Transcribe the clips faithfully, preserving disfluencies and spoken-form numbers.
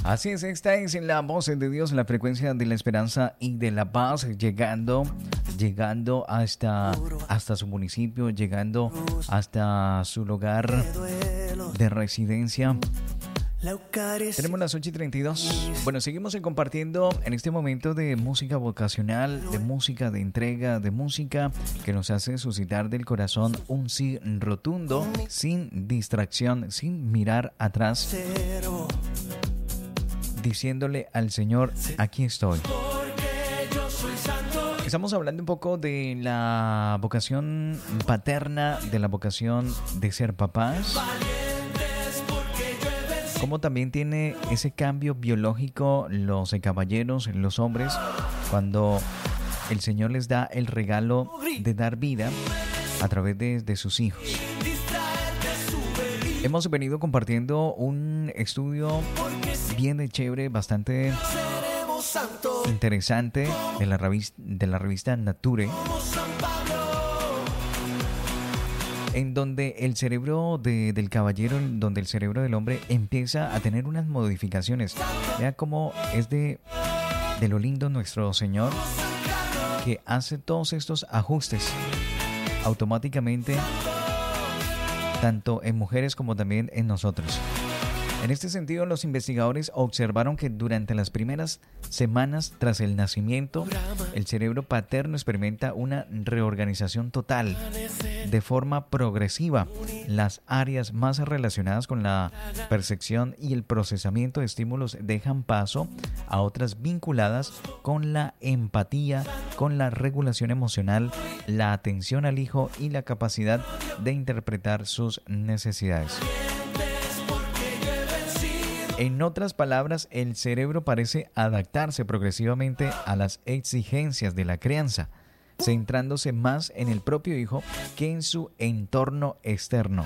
Así es, esta es la voz de Dios, la frecuencia de la esperanza y de la paz, llegando, llegando hasta, hasta su municipio, llegando hasta su lugar de residencia. Tenemos las ocho y treinta y dos. Bueno, seguimos compartiendo en este momento de música vocacional, de música de entrega, de música que nos hace suscitar del corazón un sí rotundo, sin distracción, sin mirar atrás, diciéndole al Señor, aquí estoy. Estamos hablando un poco de la vocación paterna, de la vocación de ser papás. Como también tiene ese cambio biológico los caballeros, los hombres, cuando el Señor les da el regalo de dar vida a través de, de sus hijos. Hemos venido compartiendo un estudio bien de chévere, bastante interesante de la revista, de la revista Nature, en donde el cerebro de, del caballero, en donde el cerebro del hombre empieza a tener unas modificaciones. Vea cómo es de, de lo lindo nuestro Señor, que hace todos estos ajustes automáticamente, tanto en mujeres como también en nosotros. En este sentido, los investigadores observaron que durante las primeras semanas tras el nacimiento, el cerebro paterno experimenta una reorganización total. De forma progresiva, las áreas más relacionadas con la percepción y el procesamiento de estímulos dejan paso a otras vinculadas con la empatía, con la regulación emocional, la atención al hijo y la capacidad de interpretar sus necesidades. En otras palabras, el cerebro parece adaptarse progresivamente a las exigencias de la crianza, centrándose más en el propio hijo que en su entorno externo.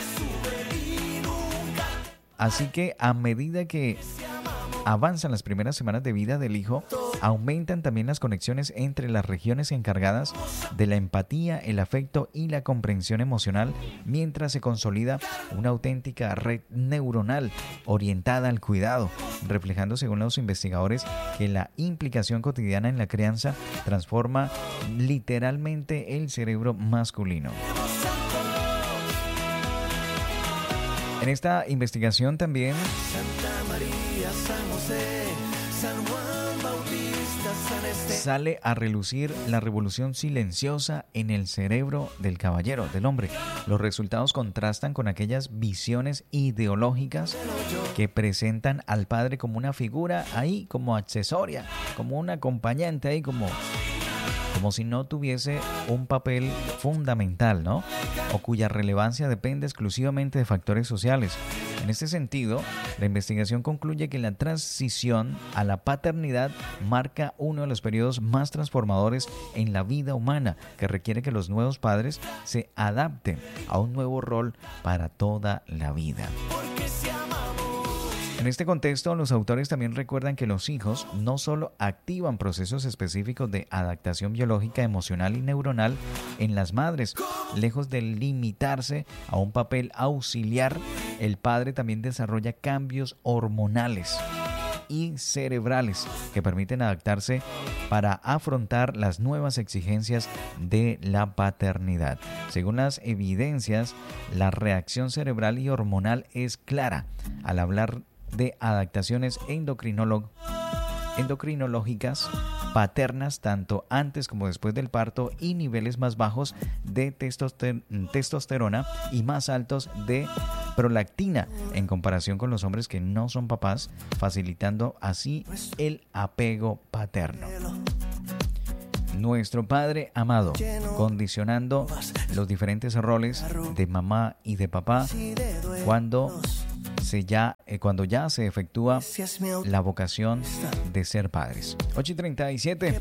Así que a medida que avanzan las primeras semanas de vida del hijo, aumentan también las conexiones entre las regiones encargadas de la empatía, el afecto y la comprensión emocional, mientras se consolida una auténtica red neuronal orientada al cuidado, reflejando, según los investigadores, que la implicación cotidiana en la crianza transforma literalmente el cerebro masculino. En esta investigación también Santa María, San José, San Juan Bautista, San Esteban, sale a relucir la revolución silenciosa en el cerebro del caballero, del hombre. Los resultados contrastan con aquellas visiones ideológicas que presentan al padre como una figura ahí, como accesoria, como un acompañante ahí, como... como si no tuviese un papel fundamental, ¿no? O cuya relevancia depende exclusivamente de factores sociales. En este sentido, la investigación concluye que la transición a la paternidad marca uno de los periodos más transformadores en la vida humana, que requiere que los nuevos padres se adapten a un nuevo rol para toda la vida. En este contexto, los autores también recuerdan que los hijos no solo activan procesos específicos de adaptación biológica, emocional y neuronal en las madres. Lejos de limitarse a un papel auxiliar, el padre también desarrolla cambios hormonales y cerebrales que permiten adaptarse para afrontar las nuevas exigencias de la paternidad. Según las evidencias, la reacción cerebral y hormonal es clara al hablar de adaptaciones endocrinolo- endocrinológicas paternas tanto antes como después del parto y niveles más bajos de testoster- testosterona y más altos de prolactina en comparación con los hombres que no son papás, facilitando así el apego paterno. Nuestro Padre amado, condicionando los diferentes roles de mamá y de papá cuando Se ya, eh, cuando ya se efectúa la vocación de ser padres. ocho y treinta y siete.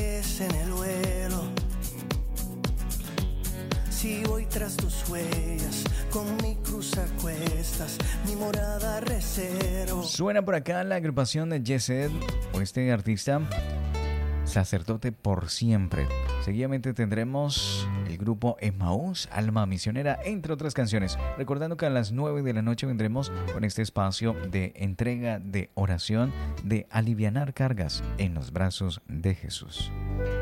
Si voy tras tus huellas, con mi cruz a cuestas, mi morada reservo. Suena por acá la agrupación de Yesed, o este artista, Sacerdote por Siempre. Seguidamente tendremos el del grupo Emmaús, Alma Misionera, entre otras canciones. Recordando que a las nueve de la noche vendremos con este espacio de entrega de oración, de alivianar cargas en los brazos de Jesús.